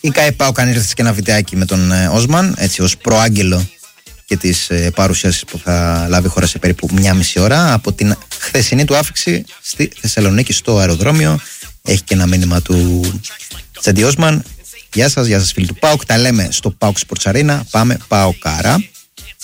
Η ΚΑΕ ΠΑΟΚ ανήρθε και ένα βιντεάκι με τον Όσμαν, έτσι ως προάγγελο και τις παρουσιάσεις που θα λάβει η χώρα σε περίπου 1,5 ώρα από την χθεσινή του άφιξη στη Θεσσαλονίκη στο αεροδρόμιο. Έχει και ένα μήνυμα του Τσέντι Όσμαν. Γεια σας φίλοι του ΠΑΟΚ, τα λέμε στο ΠΑΟΚ Sports Arena. Πάμε ΠΑΟΚάρα.